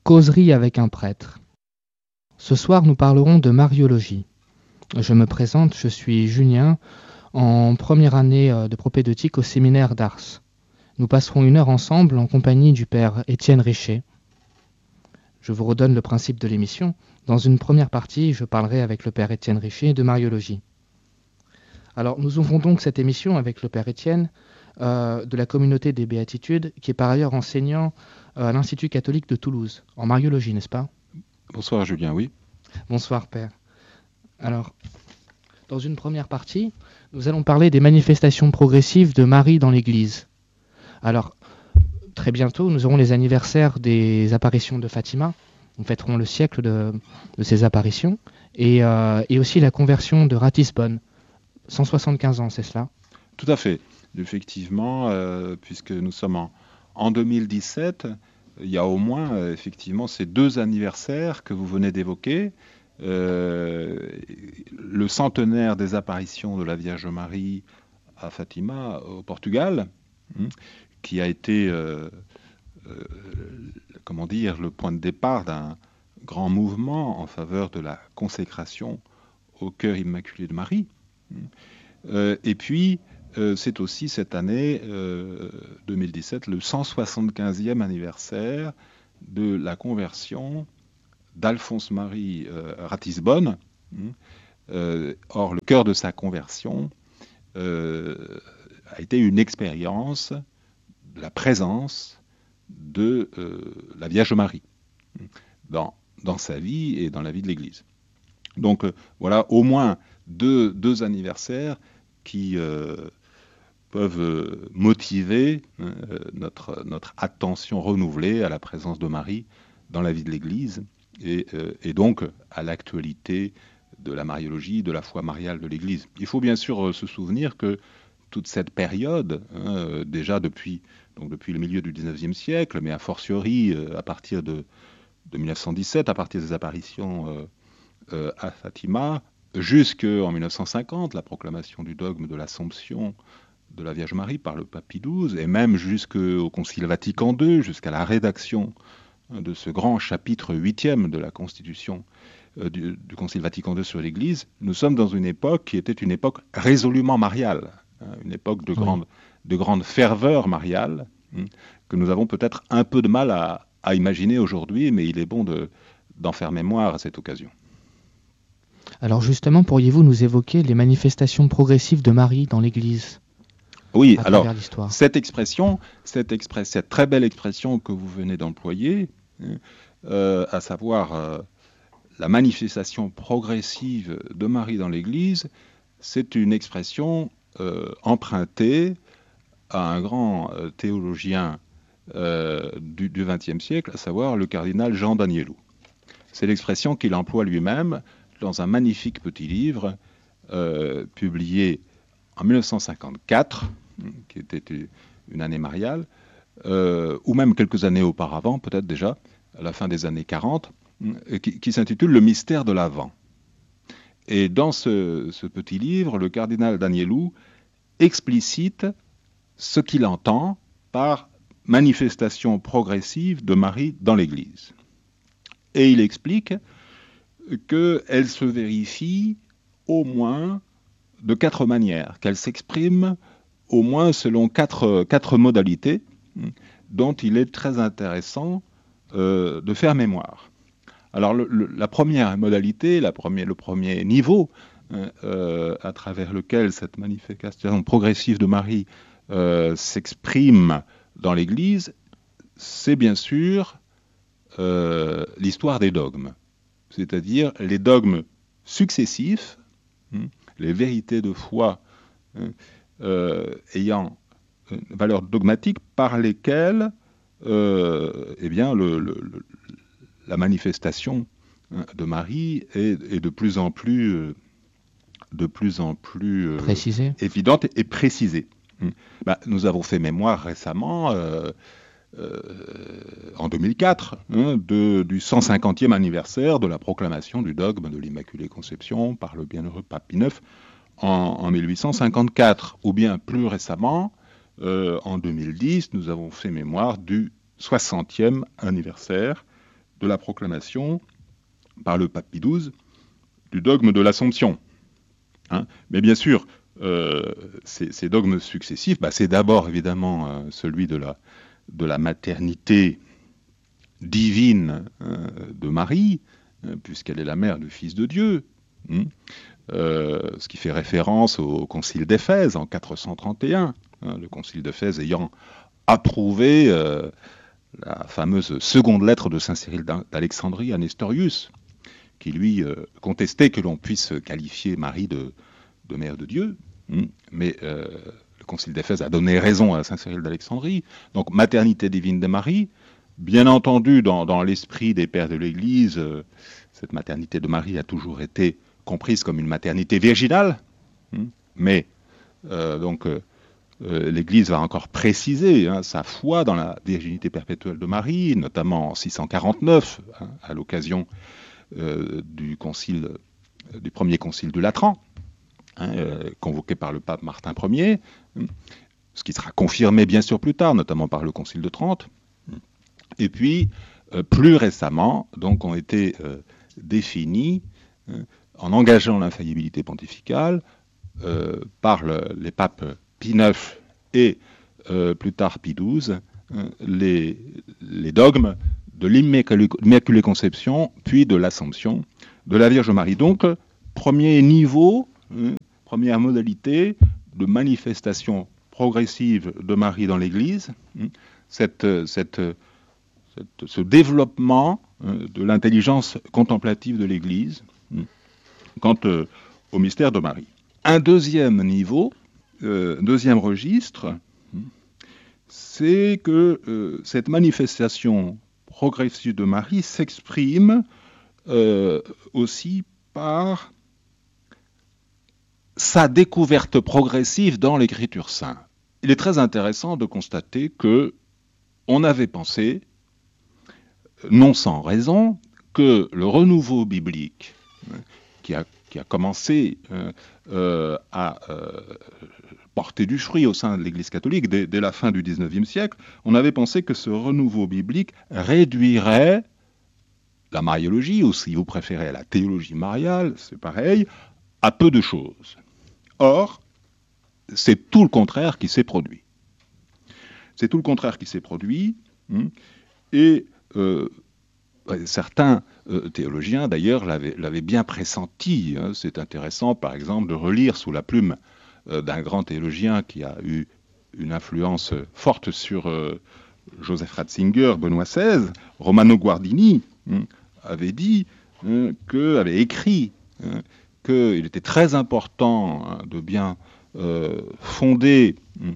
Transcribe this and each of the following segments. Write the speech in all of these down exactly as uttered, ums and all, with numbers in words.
Causerie avec un prêtre. Ce soir, nous parlerons de mariologie. Je me présente, je suis Julien, en première année de propédeutique au séminaire d'Ars. Nous passerons une heure ensemble en compagnie du père Étienne Richer. Je vous redonne le principe de l'émission. Dans une première partie, je parlerai avec le père Étienne Richer de mariologie. Alors, nous ouvrons donc cette émission avec le père Étienne euh, de la communauté des Béatitudes, qui est par ailleurs enseignant euh, à l'Institut catholique de Toulouse, en mariologie, n'est-ce pas ? Bonsoir Julien, oui. Bonsoir père. Alors, dans une première partie, nous allons parler des manifestations progressives de Marie dans l'Église. Alors, très bientôt, nous aurons les anniversaires des apparitions de Fatima. Nous fêterons le siècle de, de ces apparitions. Et, euh, et aussi la conversion de Ratisbonne. cent soixante-quinze ans, c'est cela ? Tout à fait. Effectivement, euh, puisque nous sommes en, en deux mille dix-sept, il y a au moins euh, effectivement ces deux anniversaires que vous venez d'évoquer. Euh, le centenaire des apparitions de la Vierge Marie à Fatima, au Portugal, hein, qui a été, euh, euh, comment dire, le point de départ d'un grand mouvement en faveur de la consécration au cœur immaculé de Marie. Euh, et puis, euh, c'est aussi cette année, euh, deux mille dix-sept, le cent soixante-quinzième anniversaire de la conversion d'Alphonse-Marie euh, Ratisbonne. Euh, or, le cœur de sa conversion euh, a été une expérience de la présence de euh, la Vierge Marie dans, dans sa vie et dans la vie de l'Église. Donc, euh, voilà au moins deux, deux anniversaires qui euh, peuvent euh, motiver euh, notre, notre attention renouvelée à la présence de Marie dans la vie de l'Église et, euh, et donc à l'actualité de la mariologie, de la foi mariale de l'Église. Il faut bien sûr euh, se souvenir que toute cette période, hein, déjà depuis, donc depuis le milieu du dix-neuvième siècle, mais a fortiori euh, à partir de, de mille neuf cent dix-sept, à partir des apparitions euh, euh, à Fatima, jusqu'en mille neuf cent cinquante, la proclamation du dogme de l'Assomption de la Vierge Marie par le pape Pie douze, et même jusqu'au Concile Vatican deux, jusqu'à la rédaction de ce grand chapitre huitième de la Constitution euh, du, du Concile Vatican deux sur l'Église, nous sommes dans une époque qui était une époque résolument mariale, hein, une époque de, oui. grande, de grande ferveur mariale, hein, que nous avons peut-être un peu de mal à, à imaginer aujourd'hui, mais il est bon de, d'en faire mémoire à cette occasion. Alors justement, pourriez-vous nous évoquer les manifestations progressives de Marie dans l'Église ? Oui, alors cette expression, cette, express, cette très belle expression que vous venez d'employer, euh, à savoir euh, la manifestation progressive de Marie dans l'Église, c'est une expression euh, empruntée à un grand euh, théologien euh, du vingtième siècle, à savoir le cardinal Jean d'Agnelou. C'est l'expression qu'il emploie lui-même dans un magnifique petit livre euh, publié en mille neuf cent cinquante-quatre, qui était une année mariale, euh, ou même quelques années auparavant, peut-être déjà, à la fin des années quarante, qui, qui s'intitule « Le mystère de l'Avent ». Et dans ce, ce petit livre, le cardinal d'Agnelou explicite ce qu'il entend par manifestation progressive de Marie dans l'Église. Et il explique qu'elle se vérifie au moins de quatre manières, qu'elle s'exprime au moins selon quatre, quatre modalités dont il est très intéressant euh, de faire mémoire. Alors le, le, la première modalité, la première, le premier niveau euh, à travers lequel cette manifestation progressive de Marie euh, s'exprime dans l'Église, c'est bien sûr euh, l'histoire des dogmes, c'est-à-dire les dogmes successifs, hein, les vérités de foi hein, euh, ayant une valeur dogmatique par lesquelles euh, eh bien, le, le, le, la manifestation hein, de Marie est, est de plus en plus, euh, de plus, en plus euh, évidente et, et précisée. Bah, nous avons fait mémoire récemment, euh, euh, en deux mille quatre, hein, de, du cent cinquantième anniversaire de la proclamation du dogme de l'Immaculée Conception par le bienheureux pape Pie neuf en, en mille huit cent cinquante-quatre, ou bien plus récemment, euh, en deux mille dix, nous avons fait mémoire du soixantième anniversaire de la proclamation par le pape Pie douze du dogme de l'Assomption. Hein. Mais bien sûr, euh, ces, ces dogmes successifs, bah, c'est d'abord évidemment euh, celui de la, de la maternité divine euh, de Marie, euh, puisqu'elle est la mère du Fils de Dieu, hein, euh, ce qui fait référence au concile d'Éphèse en quatre cent trente et un, hein, le concile d'Éphèse ayant approuvé euh, la fameuse seconde lettre de saint Cyril d'Alexandrie à Nestorius, qui lui euh, contestait que l'on puisse qualifier Marie de, de mère de Dieu, hein, mais euh, le concile d'Éphèse a donné raison à saint Cyril d'Alexandrie. Donc maternité divine de Marie, bien entendu dans, dans l'esprit des pères de l'Église, euh, cette maternité de Marie a toujours été comprise comme une maternité virginale, hein, mais euh, donc euh, euh, l'Église va encore préciser hein, sa foi dans la virginité perpétuelle de Marie, notamment en six cent quarante-neuf, hein, à l'occasion euh, du concile, euh, du premier concile de Latran, hein, euh, convoqué par le pape Martin Ier, hein, ce qui sera confirmé bien sûr plus tard, notamment par le concile de Trente. Et puis, euh, plus récemment, donc, ont été euh, définis, hein, en engageant l'infaillibilité pontificale, euh, par le, les papes Pie neuf et euh, plus tard Pie douze, hein, les, les dogmes de l'Immaculée Conception, puis de l'Assomption de la Vierge Marie. Donc, premier niveau, hein, première modalité de manifestation progressive de Marie dans l'Église, hein, cette, cette Cette, ce développement euh, de l'intelligence contemplative de l'Église euh, quant euh, au mystère de Marie. Un deuxième niveau, euh, deuxième registre, euh, c'est que euh, cette manifestation progressive de Marie s'exprime euh, aussi par sa découverte progressive dans l'Écriture sainte. Il est très intéressant de constater que on avait pensé, non sans raison, que le renouveau biblique qui a, qui a commencé euh, euh, à euh, porter du fruit au sein de l'Église catholique dès, dès la fin du dix-neuvième siècle, on avait pensé que ce renouveau biblique réduirait la mariologie, ou si vous préférez la théologie mariale, c'est pareil, à peu de choses. Or, c'est tout le contraire qui s'est produit. C'est tout le contraire qui s'est produit, hein, et Euh, certains euh, théologiens, d'ailleurs, l'avaient, l'avaient bien pressenti. Hein. C'est intéressant, par exemple, de relire sous la plume euh, d'un grand théologien qui a eu une influence forte sur euh, Joseph Ratzinger, Benoît seize, Romano Guardini, hein, avait dit, hein, que, avait écrit hein, qu'il était très important hein, de bien euh, fonder,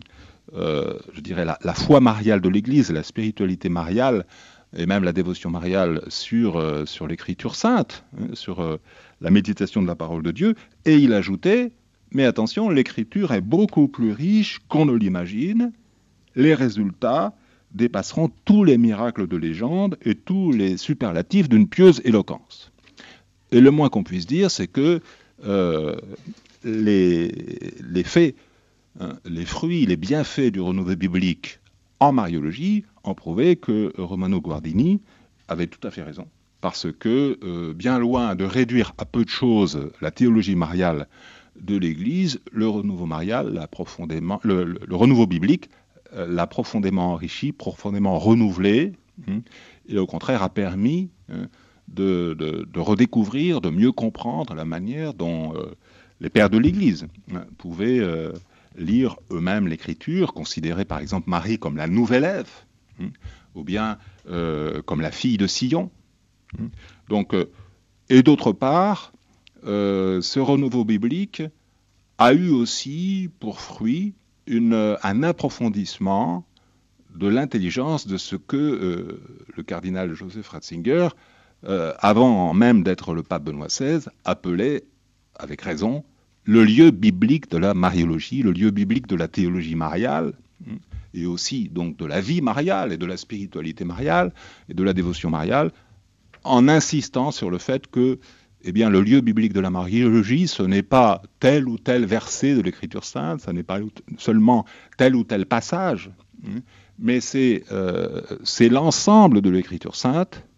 euh, je dirais, la, la foi mariale de l'Église, la spiritualité mariale, et même la dévotion mariale sur, euh, sur l'Écriture sainte, hein, sur euh, la méditation de la parole de Dieu, et il ajoutait, mais attention, l'Écriture est beaucoup plus riche qu'on ne l'imagine, les résultats dépasseront tous les miracles de légende et tous les superlatifs d'une pieuse éloquence. Et le moins qu'on puisse dire, c'est que euh, les, les faits, hein, les fruits, les bienfaits du renouveau biblique en mariologie ont prouvé que Romano Guardini avait tout à fait raison. Parce que, euh, bien loin de réduire à peu de choses la théologie mariale de l'Église, le renouveau marial l'a profondément, le, le, le renouveau biblique euh, l'a profondément enrichi, profondément renouvelé, hein, et au contraire a permis hein, de, de, de redécouvrir, de mieux comprendre la manière dont euh, les pères de l'Église hein, pouvaient euh, lire eux-mêmes l'Écriture, considérer par exemple Marie comme la nouvelle Ève, hein, ou bien euh, comme la fille de Sion. Hein. Donc, euh, et d'autre part, euh, ce renouveau biblique a eu aussi pour fruit une, un approfondissement de l'intelligence de ce que euh, le cardinal Joseph Ratzinger, euh, avant même d'être le pape Benoît seize, appelait, avec raison, le lieu biblique de la mariologie, le lieu biblique de la théologie mariale, et aussi donc de la vie mariale et de la spiritualité mariale et de la dévotion mariale, en insistant sur le fait que eh bien, le lieu biblique de la mariologie, ce n'est pas tel ou tel verset de l'Écriture sainte, ce n'est pas seulement tel ou tel passage, mais c'est, euh, c'est l'ensemble de l'Écriture sainte,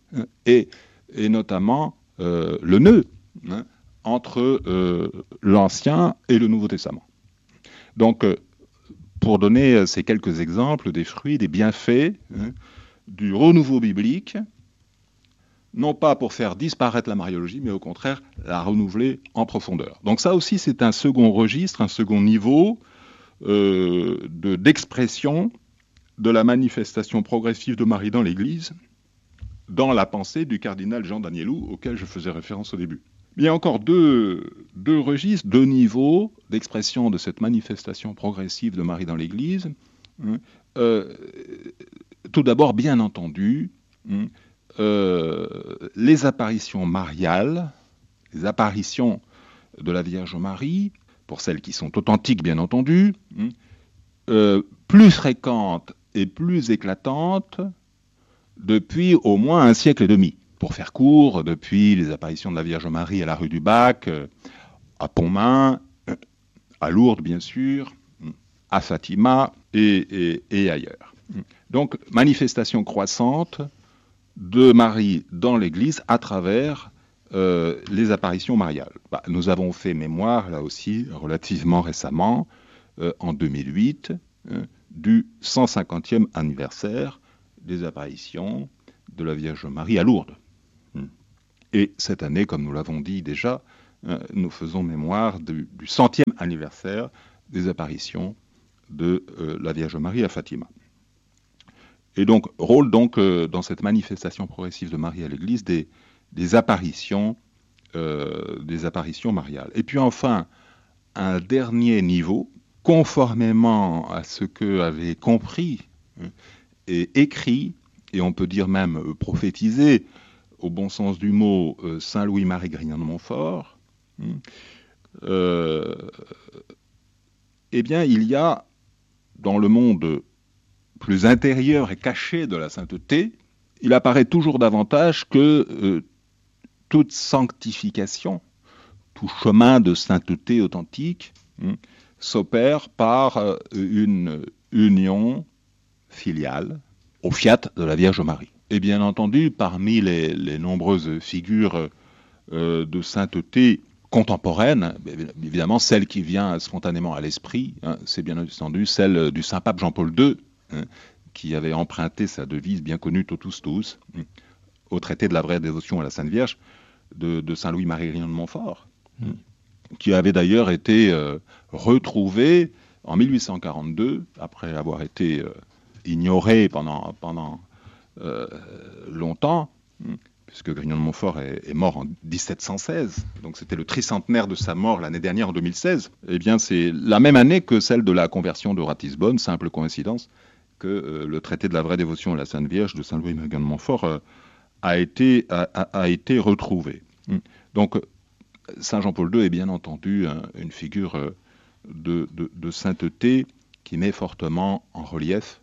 et, et notamment euh, le nœud hein, entre euh, l'Ancien et le Nouveau Testament. Donc, euh, pour donner ces quelques exemples des fruits, des bienfaits hein, du renouveau biblique, non pas pour faire disparaître la mariologie, mais au contraire la renouveler en profondeur. Donc ça aussi, c'est un second registre, un second niveau euh, de, d'expression de la manifestation progressive de Marie dans l'Église, dans la pensée du cardinal Jean d'Agnelou, auquel je faisais référence au début. Il y a encore deux, deux registres, deux niveaux d'expression de cette manifestation progressive de Marie dans l'Église. Euh, tout d'abord, bien entendu, euh, les apparitions mariales, les apparitions de la Vierge Marie, pour celles qui sont authentiques, bien entendu, euh, plus fréquentes et plus éclatantes depuis au moins un siècle et demi. Pour faire court, depuis les apparitions de la Vierge Marie à la rue du Bac, à Pontmain, à Lourdes bien sûr, à Fatima et, et, et ailleurs. Donc, manifestation croissante de Marie dans l'Église à travers euh, les apparitions mariales. Bah, nous avons fait mémoire, là aussi, relativement récemment, euh, en deux mille huit, euh, du cent cinquantième anniversaire des apparitions de la Vierge Marie à Lourdes. Et cette année, comme nous l'avons dit déjà, euh, nous faisons mémoire du, du centième anniversaire des apparitions de euh, la Vierge Marie à Fatima. Et donc, rôle donc euh, dans cette manifestation progressive de Marie à l'Église des, des apparitions, euh, des apparitions mariales. Et puis enfin, un dernier niveau, conformément à ce que avait compris hein, et écrit, et on peut dire même euh, prophétisé, au bon sens du mot, euh, Saint Louis-Marie Grignon de Montfort, hein, euh, eh bien, il y a dans le monde plus intérieur et caché de la sainteté, il apparaît toujours davantage que euh, toute sanctification, tout chemin de sainteté authentique, hein, s'opère par euh, une union filiale au fiat de la Vierge Marie. Et bien entendu, parmi les, les nombreuses figures euh, de sainteté contemporaine, évidemment celle qui vient spontanément à l'esprit, hein, c'est bien entendu celle du Saint-Pape Jean-Paul deux, hein, qui avait emprunté sa devise bien connue Totus Tuus, hein, au traité de la vraie dévotion à la Sainte Vierge de, de Saint Louis-Marie Grignon de Montfort, hein, qui avait d'ailleurs été euh, retrouvé en mille huit cent quarante-deux, après avoir été euh, ignoré pendant, pendant euh, longtemps, hein, puisque Grignon de Montfort est, est mort en dix-sept cent seize, donc c'était le tricentenaire de sa mort l'année dernière en deux mille seize, eh bien c'est la même année que celle de la conversion de Ratisbonne, simple coïncidence, que euh, le traité de la vraie dévotion à la Sainte Vierge de Saint Louis-Marie de Montfort euh, a, été, a, a été retrouvé. Donc Saint Jean-Paul deux est bien entendu hein, une figure euh, de, de, de sainteté qui met fortement en relief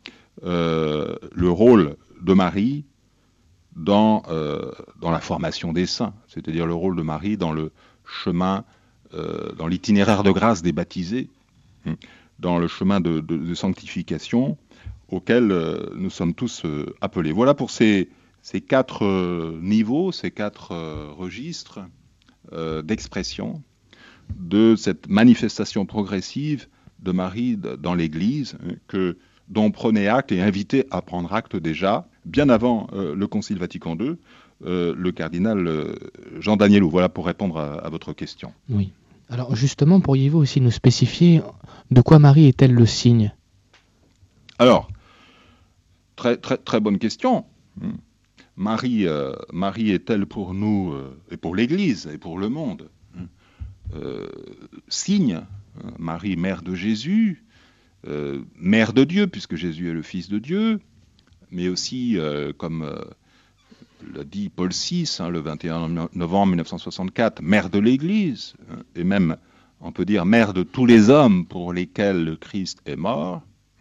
euh, le rôle de Marie dans, euh, dans la formation des saints, c'est-à-dire le rôle de Marie dans le chemin, euh, dans l'itinéraire de grâce des baptisés, dans le chemin de, de, de sanctification auquel euh, nous sommes tous euh, appelés. Voilà pour ces, ces quatre euh, niveaux, ces quatre euh, registres euh, d'expression de cette manifestation progressive de Marie dans l'Église, hein, que, dont prenait acte et invitait à prendre acte déjà, bien avant euh, le Concile Vatican deux, euh, le cardinal euh, Jean d'Agnelou. Voilà pour répondre à, à votre question. Oui. Alors justement, pourriez-vous aussi nous spécifier de quoi Marie est-elle le signe ? Alors, très, très, très bonne question. Marie, euh, Marie est-elle pour nous, euh, et pour l'Église, et pour le monde, euh, signe, Marie, mère de Jésus, euh, mère de Dieu, puisque Jésus est le Fils de Dieu, mais aussi, euh, comme euh, l'a dit Paul six, hein, le vingt et un novembre mille neuf cent soixante-quatre, mère de l'Église, hein, et même, on peut dire, mère de tous les hommes pour lesquels le Christ est mort.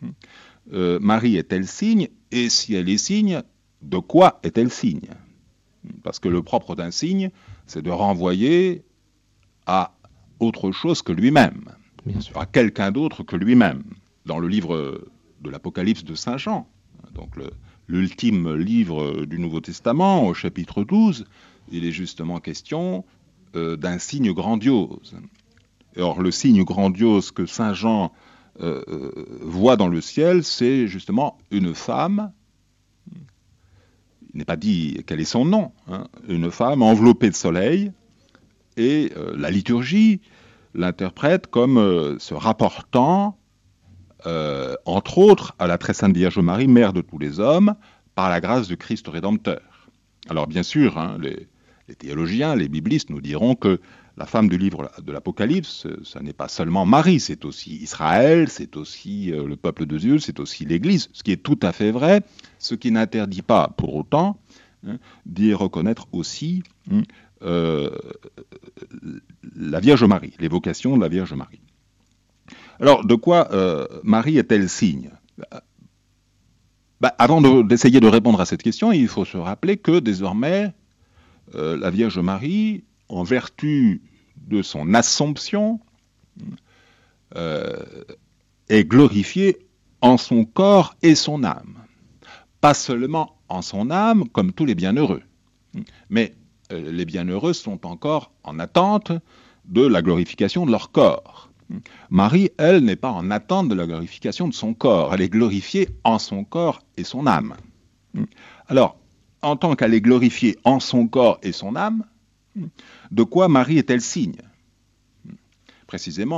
Euh, Marie est-elle signe? Et si elle est signe, de quoi est-elle signe? Parce que le propre d'un signe, c'est de renvoyer à autre chose que lui-même, à quelqu'un d'autre que lui-même. Dans le livre de l'Apocalypse de Saint Jean, donc le, l'ultime livre du Nouveau Testament, au chapitre douze, il est justement question euh, d'un signe grandiose. Or, le signe grandiose que saint Jean euh, voit dans le ciel, c'est justement une femme, il n'est pas dit quel est son nom, hein, une femme enveloppée de soleil, et euh, la liturgie l'interprète comme euh, se rapportant, euh, entre autres, à la très sainte Vierge Marie, mère de tous les hommes, par la grâce du Christ Rédempteur. Alors bien sûr, hein, les, les théologiens, les biblistes nous diront que la femme du livre de l'Apocalypse, ce n'est pas seulement Marie, c'est aussi Israël, c'est aussi euh, le peuple de Dieu, c'est aussi l'Église, ce qui est tout à fait vrai, ce qui n'interdit pas pour autant hein, d'y reconnaître aussi hein, euh, la Vierge Marie, l'évocation de la Vierge Marie. Alors, de quoi euh, Marie est-elle signe ? Bah, avant de, d'essayer de répondre à cette question, il faut se rappeler que désormais, euh, la Vierge Marie, en vertu de son Assomption, euh, est glorifiée en son corps et son âme. Pas seulement en son âme, comme tous les bienheureux, mais euh, les bienheureux sont encore en attente de la glorification de leur corps. Marie, elle, n'est pas en attente de la glorification de son corps. Elle est glorifiée en son corps et son âme. Alors, en tant qu'elle est glorifiée en son corps et son âme, de quoi Marie est-elle signe ? Précisément,